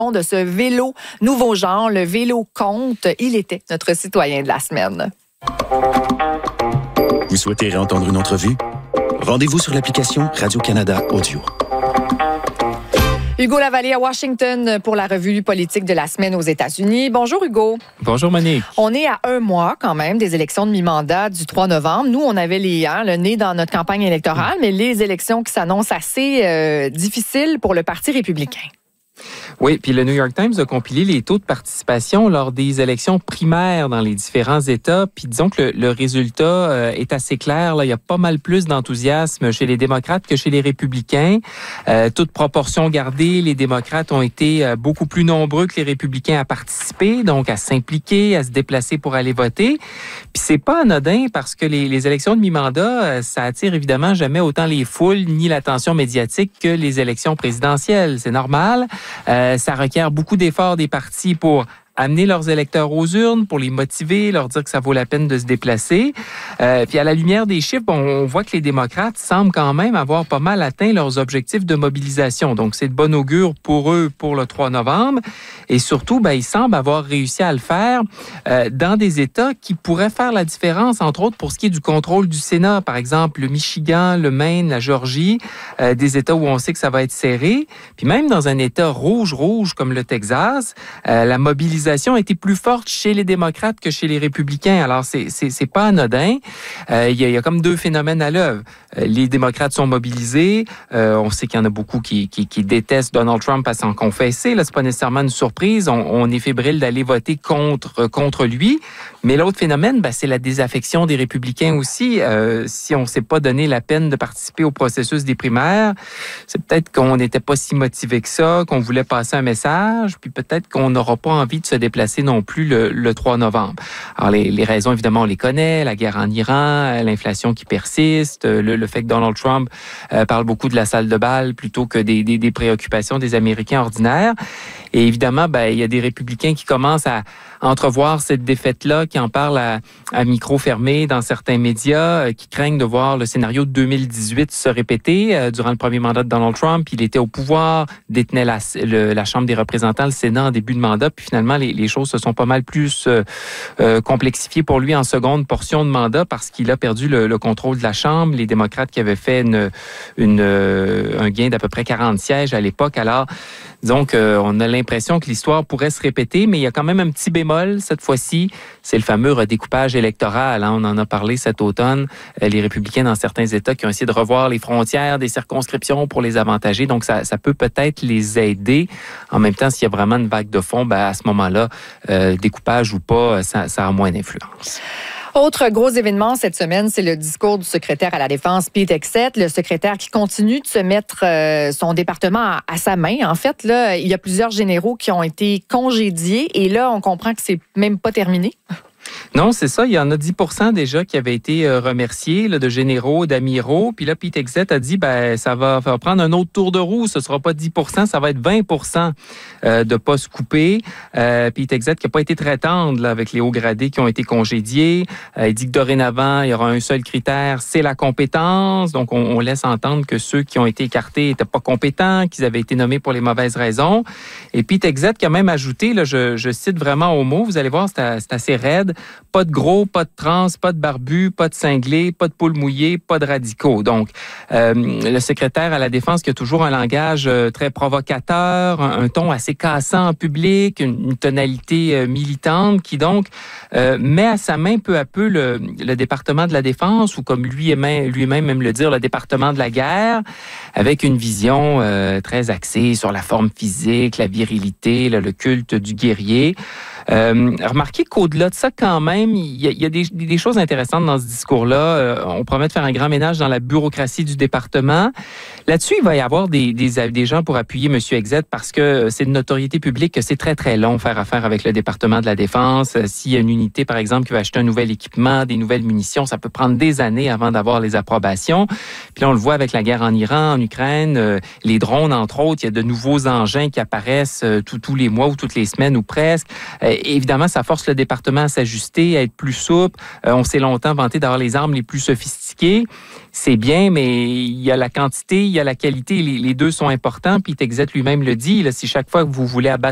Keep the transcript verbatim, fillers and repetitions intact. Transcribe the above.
de ce vélo nouveau genre, le vélo compte. Il était notre citoyen de la semaine. Vous souhaitez réentendre une entrevue? Rendez-vous sur l'application Radio-Canada Audio. Hugo Lavallée à Washington pour la revue politique de la semaine aux États-Unis. Bonjour Hugo. Bonjour Monique. On est à un mois quand même des élections de mi-mandat du trois novembre. Nous, on avait les, hein, le nez dans notre campagne électorale, mais les élections qui s'annoncent assez euh, difficiles pour le Parti républicain. Oui, puis le New York Times a compilé les taux de participation lors des élections primaires dans les différents États. Puis disons que le, le résultat euh, est assez clair. Là. Il y a pas mal plus d'enthousiasme chez les démocrates que chez les républicains. Euh, toute proportion gardée, les démocrates ont été euh, beaucoup plus nombreux que les républicains à participer, donc à s'impliquer, à se déplacer pour aller voter. Puis c'est pas anodin parce que les, les élections de mi-mandat, euh, ça attire évidemment jamais autant les foules ni l'attention médiatique que les élections présidentielles. C'est normal. Euh, ça requiert beaucoup d'efforts des partis pour amener leurs électeurs aux urnes, pour les motiver, leur dire que ça vaut la peine de se déplacer. Euh, puis à la lumière des chiffres, on, on voit que les démocrates semblent quand même avoir pas mal atteint leurs objectifs de mobilisation. Donc c'est de bon augure pour eux pour le trois novembre. Et surtout, ben, ils semblent avoir réussi à le faire euh, dans des États qui pourraient faire la différence, entre autres pour ce qui est du contrôle du Sénat. Par exemple, le Michigan, le Maine, la Géorgie, euh, des États où on sait que ça va être serré. Puis même dans un État rouge-rouge comme le Texas, euh, la mobilisation a été plus forte chez les démocrates que chez les républicains. Alors, c'est, c'est, c'est pas anodin. Euh, il y a, il y a comme deux phénomènes à l'œuvre. Euh, les démocrates sont mobilisés. Euh, on sait qu'il y en a beaucoup qui, qui, qui détestent Donald Trump à s'en confesser. Là, c'est pas nécessairement une surprise. On, on est fébrile d'aller voter contre, contre lui. Mais l'autre phénomène, ben, c'est la désaffection des républicains aussi. Euh, si on s'est pas donné la peine de participer au processus des primaires, c'est peut-être qu'on n'était pas si motivé que ça, qu'on voulait passer un message, puis peut-être qu'on n'aura pas envie de se déplacer non plus le, le trois novembre. Alors, les, les raisons, évidemment, on les connaît. La guerre en Iran, l'inflation qui persiste, le, le fait que Donald Trump euh, parle beaucoup de la salle de bal plutôt que des, des, des préoccupations des Américains ordinaires. Et évidemment, ben, il y a des républicains qui commencent à entrevoir cette défaite-là, qui en parlent à, à micro fermé dans certains médias, euh, qui craignent de voir le scénario de deux mille dix-huit se répéter. Euh, durant le premier mandat de Donald Trump, il était au pouvoir, détenait la, le, la Chambre des représentants, le Sénat en début de mandat, puis finalement, les, les choses se sont pas mal plus euh, euh, complexifiées pour lui en seconde portion de mandat parce qu'il a perdu le, le contrôle de la Chambre. Les démocrates qui avaient fait une, une, euh, un gain d'à peu près quarante sièges à l'époque. Alors, disons qu'on a l'impression que l'histoire pourrait se répéter, mais il y a quand même un petit bémol cette fois-ci. C'est le fameux redécoupage électoral. Hein. On en a parlé cet automne. Les républicains dans certains États qui ont essayé de revoir les frontières des circonscriptions pour les avantager. Donc, ça, ça peut peut-être les aider. En même temps, s'il y a vraiment une vague de fond, ben, à ce moment-là, euh, découpage ou pas, ça, ça a moins d'influence. Autre gros événement cette semaine, c'est le discours du secrétaire à la Défense, Pete Hegseth, le secrétaire qui continue de se mettre euh, son département à, à sa main. En fait, là, il y a plusieurs généraux qui ont été congédiés et là, on comprend que c'est même pas terminé. Non, c'est ça. Il y en a dix pour cent déjà qui avaient été remerciés, là, de généraux, d'amiraux. Puis là, Pete Hegseth a dit, ben, ça va, ça va prendre un autre tour de roue. Ce sera pas dix pour cent, ça va être vingt pour cent euh, de postes coupés. Euh, Pete Hegseth qui n'a pas été très tendre là, avec les hauts gradés qui ont été congédiés. Euh, il dit que dorénavant, il y aura un seul critère, c'est la compétence. Donc, on, on laisse entendre que ceux qui ont été écartés n'étaient pas compétents, qu'ils avaient été nommés pour les mauvaises raisons. Et Pete Hegseth qui a même ajouté, là, je, je cite vraiment au mot, vous allez voir, c'est, c'est assez raide. Pas de gros, pas de trans, pas de barbus, pas de cinglés, pas de poules mouillées, pas de radicaux. Donc, euh, le secrétaire à la Défense qui a toujours un langage euh, très provocateur, un, un ton assez cassant en public, une, une tonalité euh, militante qui donc euh, met à sa main peu à peu le, le département de la Défense, ou comme lui-même, lui-même aime le dire, le département de la guerre, avec une vision euh, très axée sur la forme physique, la virilité, le, le culte du guerrier. Euh, remarquez qu'au-delà de ça, quand même, il y a, il y a des, des choses intéressantes dans ce discours-là. Euh, on promet de faire un grand ménage dans la bureaucratie du département. Là-dessus, il va y avoir des, des, des gens pour appuyer M. Hegseth parce que c'est de notoriété publique que c'est très, très long faire affaire avec le département de la Défense. Euh, s'il y a une unité, par exemple, qui va acheter un nouvel équipement, des nouvelles munitions, ça peut prendre des années avant d'avoir les approbations. Puis là, on le voit avec la guerre en Iran, en Ukraine, euh, les drones, entre autres, il y a de nouveaux engins qui apparaissent euh, tous, tous les mois ou toutes les semaines ou presque. Euh, Évidemment, ça force le département à s'ajuster, à être plus souple. Euh, on s'est longtemps vanté d'avoir les armes les plus sophistiquées. C'est bien, mais il y a la quantité, il y a la qualité. Les, les deux sont importants. Puis Hegseth lui-même le dit, là, si chaque fois que vous voulez abattre